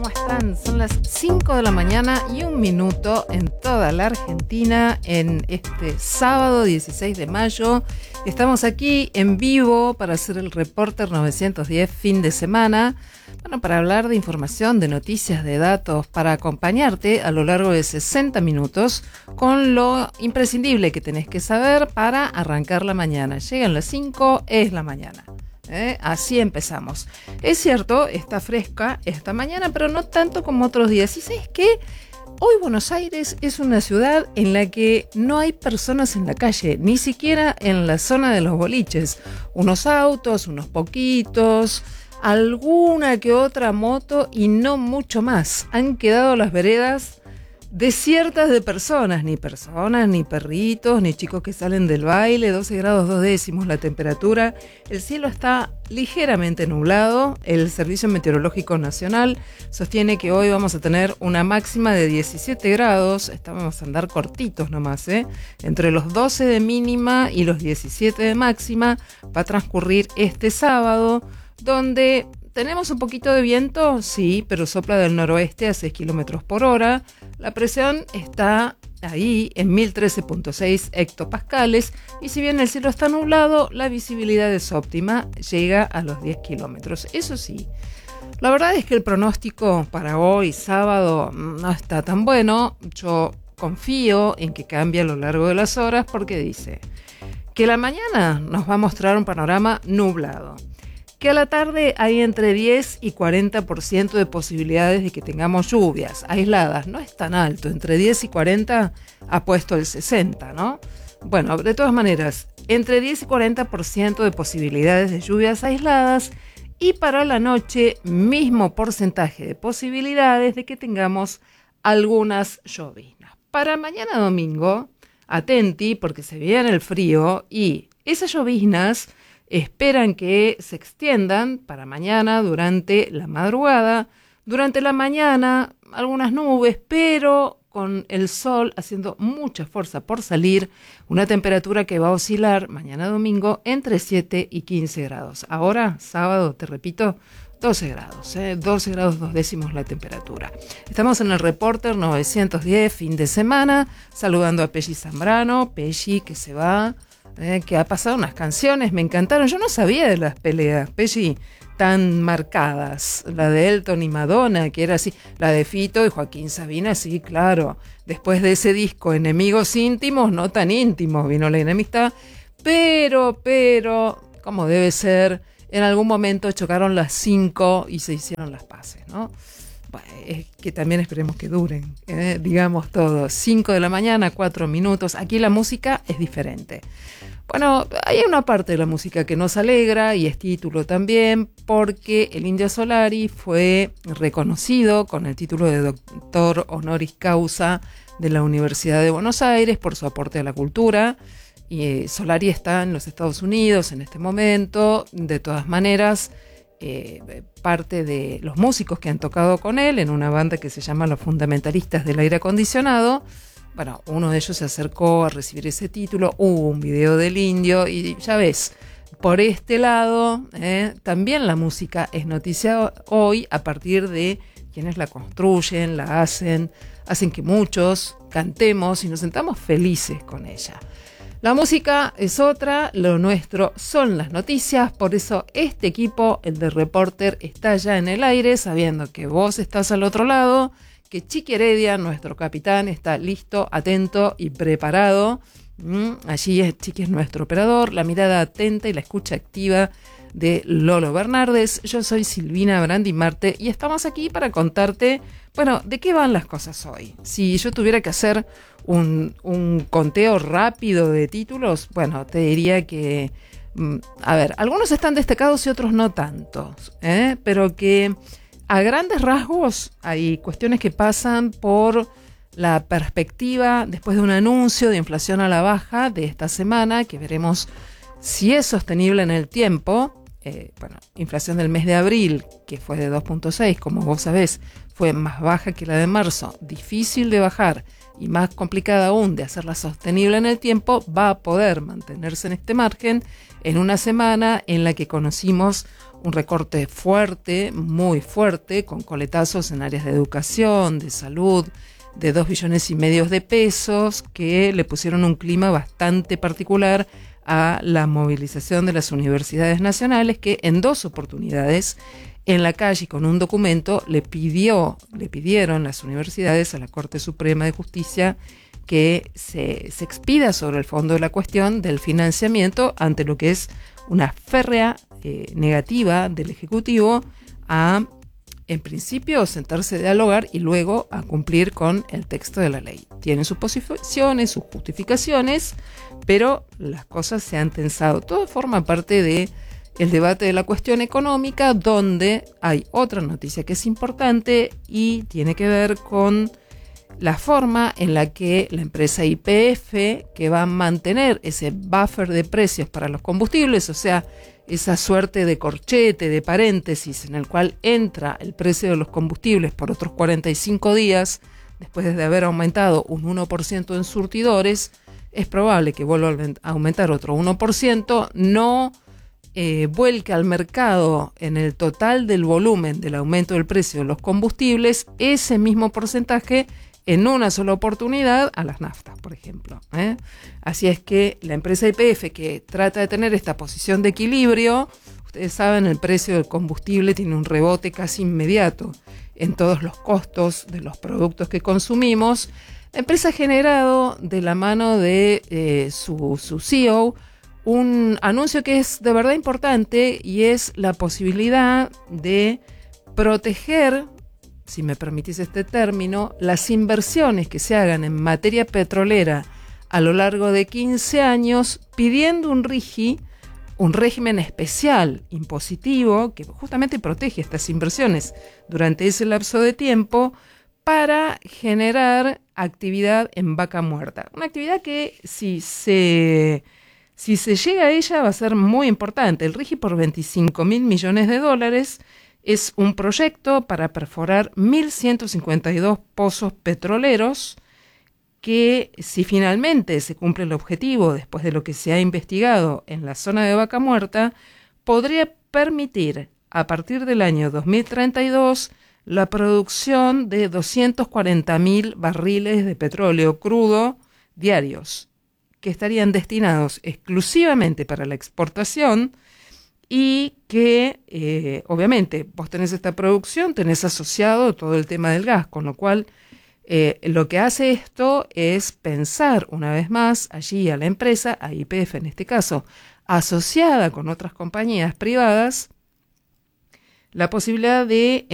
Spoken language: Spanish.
¿cómo están? Son las 5 de la mañana y 1 minuto en toda la Argentina en este sábado 16 de mayo. Estamos aquí en vivo para hacer el Reporter 910 fin de semana. Bueno, para hablar de información, de noticias, de datos, para acompañarte a lo largo de 60 minutos con lo imprescindible que tenés que saber para arrancar la mañana. Llegan las 5, es la mañana. Así empezamos. Es cierto, está fresca esta mañana, pero no tanto como otros días. Y sabes que hoy Buenos Aires es una ciudad en la que no hay personas en la calle, ni siquiera en la zona de los boliches. Unos autos, unos poquitos, alguna que otra moto y no mucho más. Han quedado las veredas desiertas de personas, ni perritos, ni chicos que salen del baile. 12 grados 2 décimos la temperatura. El cielo está ligeramente nublado. El Servicio Meteorológico Nacional sostiene que hoy vamos a tener una máxima de 17 grados. Vamos a andar cortitos nomás, entre los 12 de mínima y los 17 de máxima. Va a transcurrir este sábado, donde tenemos un poquito de viento, sí, pero sopla del noroeste a 6 kilómetros por hora. La presión está ahí en 1013.6 hectopascales y si bien el cielo está nublado, la visibilidad es óptima, llega a los 10 kilómetros. Eso sí, la verdad es que el pronóstico para hoy, sábado, no está tan bueno. Yo confío en que cambie a lo largo de las horas porque dice que la mañana nos va a mostrar un panorama nublado, que a la tarde hay entre 10 y 40% de posibilidades de que tengamos lluvias aisladas. No es tan alto, entre 10 y 40 ha puesto el 60, ¿no? Bueno, de todas maneras, entre 10 y 40% de posibilidades de lluvias aisladas, y para la noche mismo porcentaje de posibilidades de que tengamos algunas lloviznas. Para mañana domingo, atenti porque se viene el frío y esas lloviznas esperan que se extiendan para mañana durante la madrugada. Durante la mañana algunas nubes, pero con el sol haciendo mucha fuerza por salir, una temperatura que va a oscilar mañana domingo entre 7 y 15 grados. Ahora, sábado, te repito, 12 grados, 12 grados 2 décimos la temperatura. Estamos en el Reporter 910, fin de semana, saludando a Pelli Zambrano, Pelli que se va, que ha pasado unas canciones, me encantaron. Yo no sabía de las peleas, Pelli, tan marcadas. La de Elton y Madonna, que era así. La de Fito y Joaquín Sabina, sí, claro. Después de ese disco, Enemigos íntimos, no tan íntimos, vino la enemistad. Pero, como debe ser, en algún momento chocaron las 5 y se hicieron las paces, ¿no? Bueno, es que también esperemos que duren, digamos todo. 5 de la mañana, 4 minutos. Aquí la música es diferente. Bueno, hay una parte de la música que nos alegra y es título también, porque el Indio Solari fue reconocido con el título de doctor honoris causa de la Universidad de Buenos Aires por su aporte a la cultura. Y Solari está en los Estados Unidos en este momento. De todas maneras, parte de los músicos que han tocado con él en una banda que se llama Los Fundamentalistas del Aire Acondicionado, bueno, uno de ellos se acercó a recibir ese título, hubo un video del Indio y ya ves, por este lado, también la música es noticia hoy a partir de quienes la construyen, la hacen que muchos cantemos y nos sentamos felices con ella. La música es otra, lo nuestro son las noticias, por eso este equipo, el de Reporter, está ya en el aire, sabiendo que vos estás al otro lado, que Chiqui Heredia, nuestro capitán, está listo, atento y preparado. Allí Chiqui es nuestro operador, la mirada atenta y la escucha activa de Lolo Bernardes. Yo soy Silvina Brandi Marte y estamos aquí para contarte, bueno, de qué van las cosas hoy. Si yo tuviera que hacer un conteo rápido de títulos, bueno, te diría que, a ver, algunos están destacados y otros no tantos, pero que a grandes rasgos hay cuestiones que pasan por la perspectiva después de un anuncio de inflación a la baja de esta semana, que veremos si es sostenible en el tiempo. Inflación del mes de abril, que fue de 2.6, como vos sabés, fue más baja que la de marzo, difícil de bajar y más complicada aún de hacerla sostenible en el tiempo, va a poder mantenerse en este margen en una semana en la que conocimos un recorte fuerte, muy fuerte, con coletazos en áreas de educación, de salud, de 2,5 billones de pesos, que le pusieron un clima bastante particular a la movilización de las universidades nacionales, que en 2 oportunidades en la calle con un documento le pidieron las universidades a la Corte Suprema de Justicia que se expida sobre el fondo de la cuestión del financiamiento ante lo que es una férrea negativa del Ejecutivo a, en principio, sentarse a dialogar y luego a cumplir con el texto de la ley. Tienen sus posiciones, sus justificaciones, pero las cosas se han tensado. Todo forma parte de el debate de la cuestión económica, donde hay otra noticia que es importante y tiene que ver con la forma en la que la empresa YPF, que va a mantener ese buffer de precios para los combustibles, o sea, esa suerte de corchete, de paréntesis, en el cual entra el precio de los combustibles por otros 45 días, después de haber aumentado un 1% en surtidores, es probable que vuelva a aumentar otro 1%, no vuelque al mercado en el total del volumen del aumento del precio de los combustibles ese mismo porcentaje en una sola oportunidad a las naftas, por ejemplo. Así es que la empresa YPF, que trata de tener esta posición de equilibrio, ustedes saben, el precio del combustible tiene un rebote casi inmediato en todos los costos de los productos que consumimos. La empresa ha generado, de la mano de su CEO, un anuncio que es de verdad importante, y es la posibilidad de proteger, si me permitís este término, las inversiones que se hagan en materia petrolera a lo largo de 15 años, pidiendo un régimen especial impositivo que justamente protege estas inversiones durante ese lapso de tiempo para generar actividad en vaca muerta. Una actividad que si se llega a ella va a ser muy importante. El RIGI por $25.000 millones es un proyecto para perforar 1.152 pozos petroleros que, si finalmente se cumple el objetivo después de lo que se ha investigado en la zona de Vaca Muerta, podría permitir a partir del año 2032 la producción de 240.000 barriles de petróleo crudo diarios, que estarían destinados exclusivamente para la exportación, y que obviamente vos tenés esta producción, tenés asociado todo el tema del gas, con lo cual lo que hace esto es pensar una vez más allí a la empresa, a YPF en este caso, asociada con otras compañías privadas, la posibilidad de